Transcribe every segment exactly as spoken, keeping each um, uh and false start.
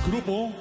Grupo.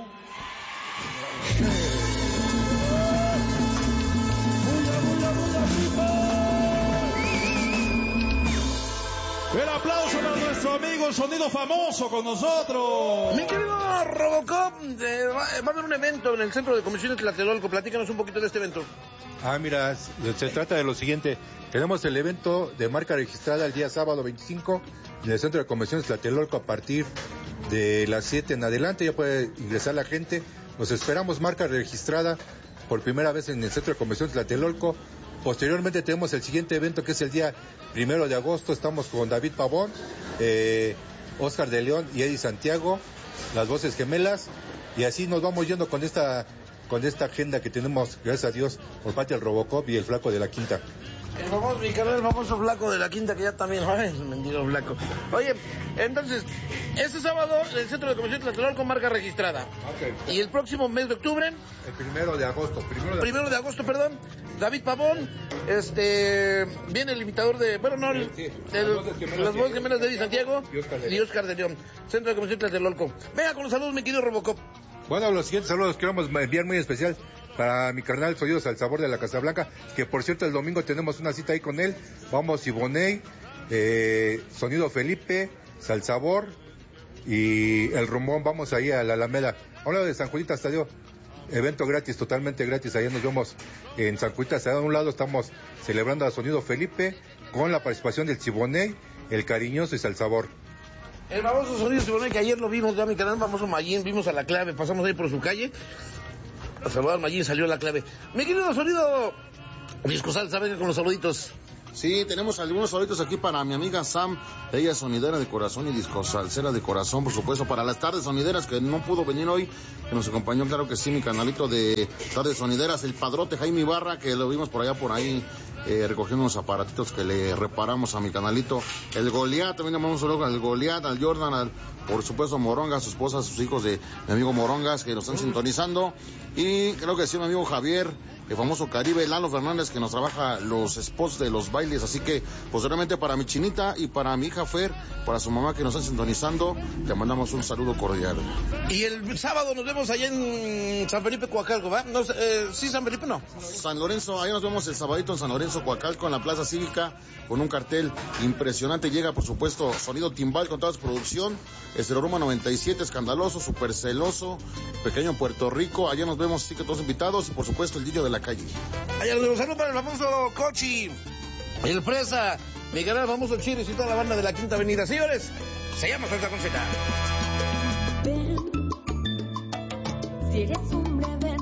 El aplauso para nuestro amigo el Sonido Famoso con nosotros. Mi querido Robocop, eh, va, va a haber un evento en el Centro de Convenciones Tlatelolco. Platícanos un poquito de este evento. Ah, mira, se trata de lo siguiente. Tenemos el evento de marca registrada el día sábado veinticinco en el Centro de Convenciones Tlatelolco a partir de las siete en adelante. Ya puede ingresar la gente. Nos esperamos marca registrada por primera vez en el Centro de Convenciones Tlatelolco. Posteriormente tenemos el siguiente evento que es el día primero de agosto. Estamos con David Pavón, eh, Oscar de León y Eddie Santiago, las voces gemelas, y así nos vamos yendo con esta con esta agenda que tenemos, gracias a Dios, por parte del Robocop y el Flaco de la Quinta. El famoso, mi canal, el famoso Flaco de la Quinta, que ya también, ay, mendigo Flaco. Oye, entonces, este sábado el Centro de Convenciones Tlatelolco marca registrada. Okay. Y el próximo mes de octubre, el primero de agosto, primero de, primero de agosto, perdón, David Pavón, este, viene el imitador de, bueno, no, el, sí, el, las voces gemelas de Eddie Santiago y Oscar de, y Oscar de León, Centro de Convenciones Tlatelolco. Venga con los saludos, mi querido Robocop. Bueno, los siguientes saludos queremos enviar muy especial para mi carnal Sonidos al Sabor de la Casablanca, que por cierto el domingo tenemos una cita ahí con él. Vamos Iboney, eh, Sonido Felipe, Salsabor y el Rumón. Vamos ahí a la Alameda. Hablando de San Juanita Estadio, evento gratis, totalmente gratis. Allá nos vemos en San Juanita Estadio. A un lado estamos celebrando a Sonido Felipe con la participación del Siboney, el Cariñoso y Salsabor. El famoso Sonido Siboney, que ayer lo vimos ya mi canal, famoso Mayín, vimos a la clave, pasamos ahí por su calle. A saludar a Mayín, salió la clave. Mi querido Sonido Disco Salsa, venga con los saluditos. Sí, tenemos algunos saluditos aquí para mi amiga Sam, ella es sonidera de corazón y disco salsera de corazón, por supuesto, para las tardes sonideras que no pudo venir hoy, que nos acompañó, claro que sí, mi canalito de tardes sonideras, el padrote Jaime Ibarra, que lo vimos por allá, por ahí, eh, recogiendo unos aparatitos que le reparamos a mi canalito, el Goliat, también le mandamos un saludo al Goliat, al Jordan, al, por supuesto, Moronga, a su esposa, a sus hijos de mi amigo Morongas, que nos están sintonizando, y creo que sí, mi amigo Javier, el famoso Caribe, Lalo Fernández, que nos trabaja los spots de los bailes, así que posteriormente para mi chinita y para mi hija Fer, para su mamá que nos están sintonizando, le mandamos un saludo cordial. Y el sábado nos vemos allá en San Felipe, Coacalco, ¿va? No, eh, sí, San Felipe no. San Lorenzo, ahí nos vemos el sabadito en San Lorenzo, Coacalco, en la Plaza Cívica, con un cartel impresionante. Llega, por supuesto, Sonido Timbal con toda su producción, Estéreo Roma noventa y siete, Escandaloso, Super Celoso, Pequeño Puerto Rico, allá nos vemos, sí que todos invitados, y por supuesto el Dillo de la Calle. Allá nos vemos, saludos para el famoso Cochi, el Presa, mi canal, famoso Chiris y toda la banda de la Quinta Avenida. Señores, se llama Salsa con Z. Ven, si eres hombre, ven.